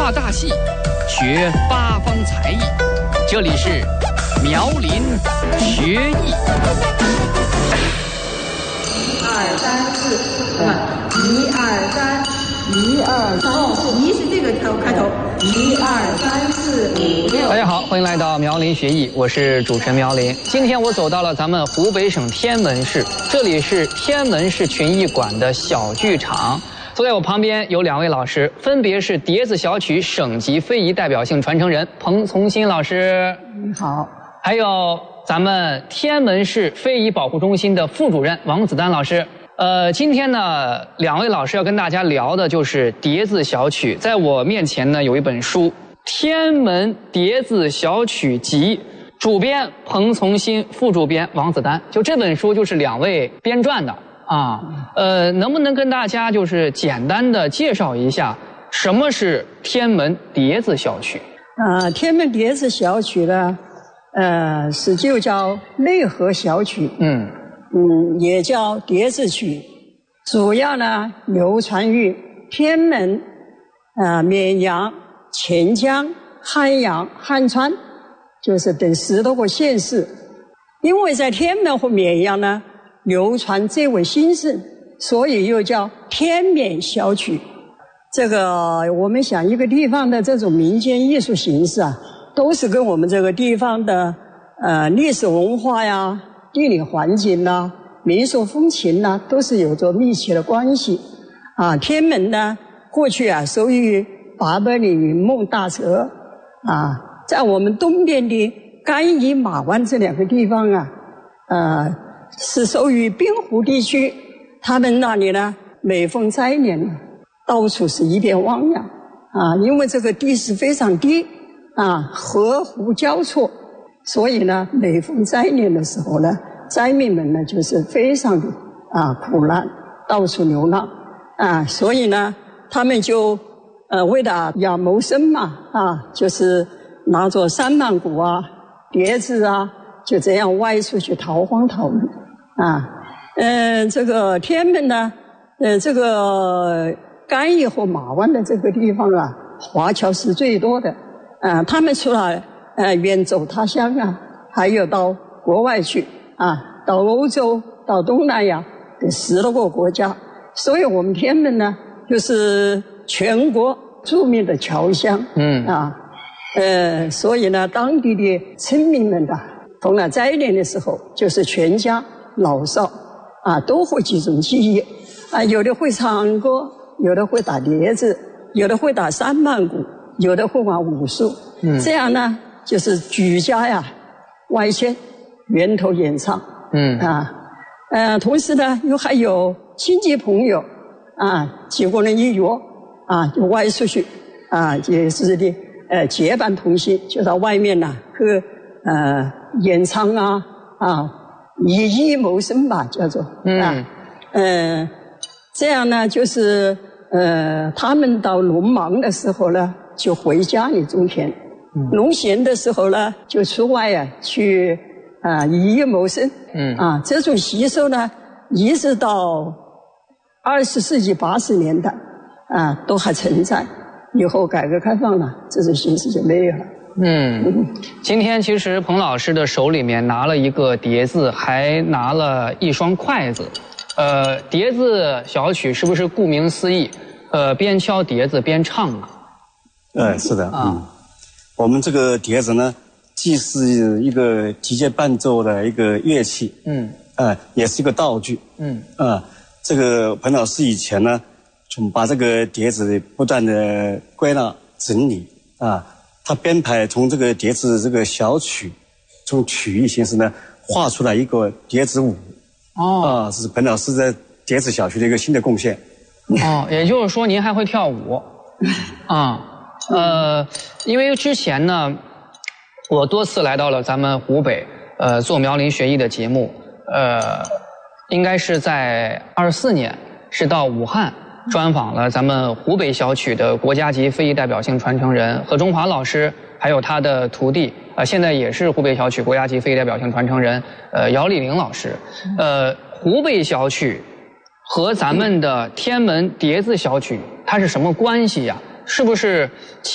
话大戏，学八方才艺。这里是苗林学艺。 1、2、3、4，1、2、3。1、2、3，一是这个开头，1、2、3、4、5、6。 大家好，欢迎来到苗林学艺，我是主持人苗林。今天我走到了咱们湖北省天门市，这里是天门市群艺馆的小剧场。坐在我旁边有2位老师，分别是碟子小曲省级非遗代表性传承人彭从新老师， 你好； 还有咱们天门市非遗保护中心的副主任王子丹老师。今天呢，2位老师要跟大家聊的就是碟子小曲。在我面前呢有一本书《天门碟子小曲集》，主编彭从新，副主编王子丹。就这本书就是2位编撰的啊。能不能跟大家就是简单的介绍一下什么是天门碟子小曲？ 天门碟子小曲呢，就叫内河小曲。也叫碟子曲，主要呢流传于天门、绵阳、钱江、汉阳、汉川，就是等10多个县市。因为在天门和绵阳呢流传最为兴盛，所以又叫天绵小曲。这个我们想一个地方的这种民间艺术形式啊，都是跟我们这个地方的历史文化呀、地理环境呐、民俗风情呐，都是有着密切的关系。天门呢，过去属于八百里云梦大泽在我们东边的甘邑、马湾这2个地方是属于滨湖地区。他们那里呢，每逢灾年到处是一片汪洋因为这个地势非常低河湖交错，所以呢，每逢灾年的时候呢，灾民们呢就是非常的苦难，到处流浪所以呢，他们就为了要谋生嘛就是拿着3万鼓碟子就这样外出去逃荒逃命这个天门呢，这个甘邑和马湾的这个地方华侨是最多的他们除了远走他乡还有到国外去到欧洲、到东南亚的10多个国家。所以我们天门呢，就是全国著名的侨乡所以呢，当地的村民们逢了灾年的时候，就是全家老少都会集中起义有的会唱歌，有的会打碟子，有的会打3曼鼓，有的会玩武术这样呢，就是举家外迁源头演唱同时呢，还有亲戚朋友几个人一约就外出去也是的结伴同行，就到外面去演唱以艺谋生吧，叫做这样呢，就是他们到农忙的时候呢，就回家里种田农闲的时候呢，就出外去以艺谋生这种习俗呢，一直到20世纪80年代都还存在。以后改革开放了，这种形式就没有了。 今天其实彭老师的手里面拿了一个碟子，还拿了一双筷子。碟子小曲是不是顾名思义，边敲碟子边唱是的我们这个碟子呢，既是一个击节伴奏的一个乐器也是一个道具这个彭老师以前呢，把这个碟子不断的归纳整理他编排从这个碟子这个小曲，从曲艺形式呢画出来一个碟子舞是彭老师在碟子小曲的一个新的贡献也就是说您还会跳舞因为之前呢，我多次来到了咱们湖北做苗林学艺的节目应该是在24年是到武汉专访了咱们湖北小曲的国家级非遗代表性传承人何中华老师，还有他的徒弟现在也是湖北小曲国家级非遗代表性传承人姚丽玲老师。湖北小曲和咱们的天门碟子小曲它是什么关系呀？是不是